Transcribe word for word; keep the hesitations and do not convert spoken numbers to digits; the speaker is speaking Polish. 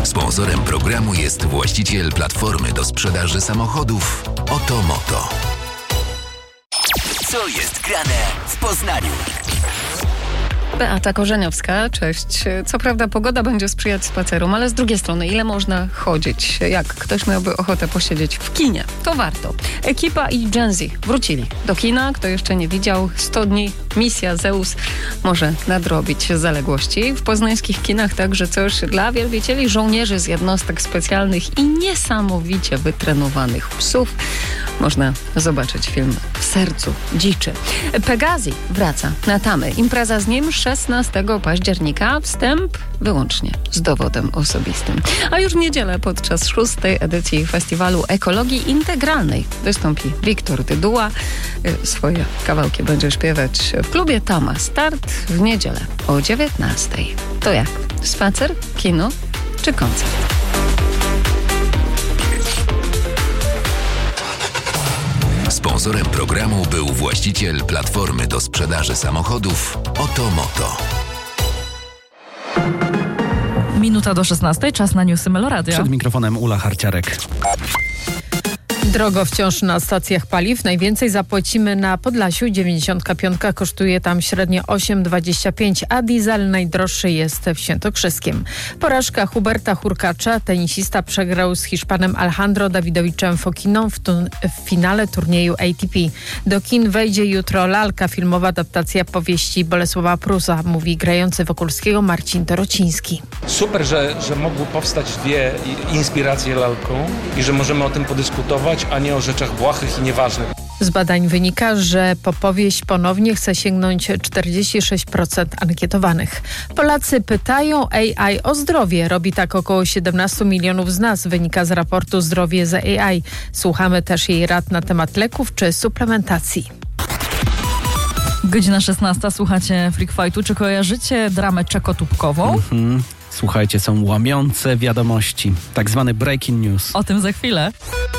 Sponsorem programu jest właściciel platformy do sprzedaży samochodów Otomoto. Co jest grane w Poznaniu? Beata Korzeniowska, cześć. Co prawda pogoda będzie sprzyjać spacerom, ale z drugiej strony ile można chodzić? Jak ktoś miałby ochotę posiedzieć w kinie, to warto. Ekipa i Gen Z wrócili do kina. Kto jeszcze nie widział, sto dni, misja Zeus może nadrobić zaległości. W poznańskich kinach także coś dla wielbicieli żołnierzy z jednostek specjalnych i niesamowicie wytrenowanych psów. Można zobaczyć film W sercu dziczy. Pegazi wraca na Tamy. Impreza z nim szesnastego października. Wstęp wyłącznie z dowodem osobistym. A już w niedzielę podczas szóstej edycji Festiwalu Ekologii Integralnej wystąpi Wiktor Dyduła. Swoje kawałki będzie śpiewać w klubie Tama. Start w niedzielę o dziewiętnastej. To jak? Spacer, kino czy koncert? Sponsorem programu był właściciel platformy do sprzedaży samochodów Otomoto. Minuta do szesnastej, czas na newsy Meloradia. Przed mikrofonem Ula Harciarek. Drogo wciąż na stacjach paliw. Najwięcej zapłacimy na Podlasiu. dziewięćdziesiątka piątka kosztuje tam średnio osiem dwadzieścia pięć, a diesel najdroższy jest w Świętokrzyskiem. Porażka Huberta Hurkacza. Tenisista przegrał z Hiszpanem Alejandro Dawidowiczem Fokiną w, tu- w finale turnieju A T P. Do kin wejdzie jutro lalka, filmowa adaptacja powieści Bolesława Prusa, mówi grający Wokulskiego Marcin Torociński. Super, że, że mogły powstać dwie inspiracje lalką i że możemy o tym podyskutować, a nie o rzeczach błahych i nieważnych. Z badań wynika, że po powieść ponownie chce sięgnąć czterdzieści sześć procent ankietowanych. Polacy pytają A I o zdrowie. Robi tak około siedemnaście milionów z nas, wynika z raportu Zdrowie za A I. Słuchamy też jej rad na temat leków czy suplementacji. Godzina szesnasta, słuchacie Freak Fightu. Czy kojarzycie dramę czekotubkową? Mhm. Słuchajcie, są łamiące wiadomości. Tak zwany breaking news. O tym za chwilę.